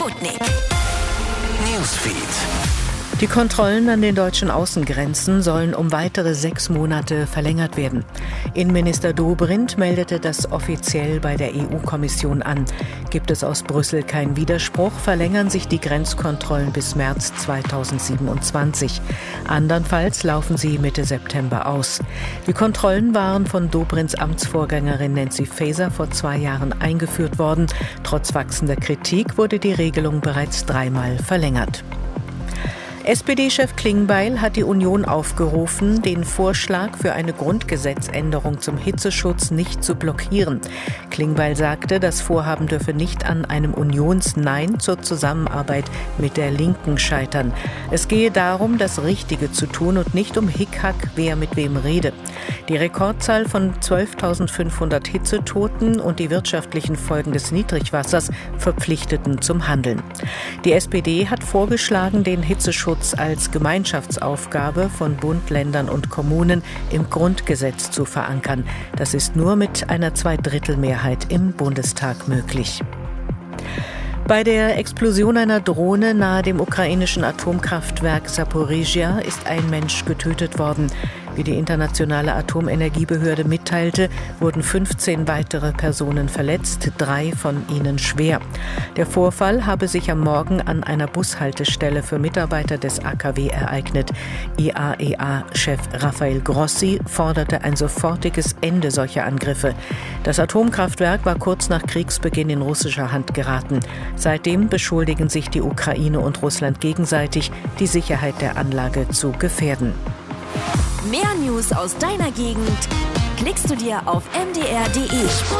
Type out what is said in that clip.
Sputnik Newsfeed. Die Kontrollen an den deutschen Außengrenzen sollen um weitere 6 Monate verlängert werden. Innenminister Dobrindt meldete das offiziell bei der EU-Kommission an. Gibt es aus Brüssel keinen Widerspruch, verlängern sich die Grenzkontrollen bis März 2027. Andernfalls laufen sie Mitte September aus. Die Kontrollen waren von Dobrindts Amtsvorgängerin Nancy Faeser vor 2 Jahren eingeführt worden. Trotz wachsender Kritik wurde die Regelung bereits 3-mal verlängert. SPD-Chef Klingbeil hat die Union aufgerufen, den Vorschlag für eine Grundgesetzänderung zum Hitzeschutz nicht zu blockieren. Klingbeil sagte, das Vorhaben dürfe nicht an einem Unionsnein zur Zusammenarbeit mit der Linken scheitern. Es gehe darum, das Richtige zu tun und nicht um Hickhack, wer mit wem rede. Die Rekordzahl von 12.500 Hitzetoten und die wirtschaftlichen Folgen des Niedrigwassers verpflichteten zum Handeln. Die SPD hat vorgeschlagen, den Hitzeschutz als Gemeinschaftsaufgabe von Bund, Ländern und Kommunen im Grundgesetz zu verankern. Das ist nur mit einer Zweidrittelmehrheit im Bundestag möglich. Bei der Explosion einer Drohne nahe dem ukrainischen Atomkraftwerk Saporizhzhia ist ein Mensch getötet worden. Wie die internationale Atomenergiebehörde mitteilte, wurden 15 weitere Personen verletzt, 3 von ihnen schwer. Der Vorfall habe sich am Morgen an einer Bushaltestelle für Mitarbeiter des AKW ereignet. IAEA-Chef Rafael Grossi forderte ein sofortiges Ende solcher Angriffe. Das Atomkraftwerk war kurz nach Kriegsbeginn in russischer Hand geraten. Seitdem beschuldigen sich die Ukraine und Russland gegenseitig, die Sicherheit der Anlage zu gefährden. Mehr News aus deiner Gegend klickst du dir auf mdr.de.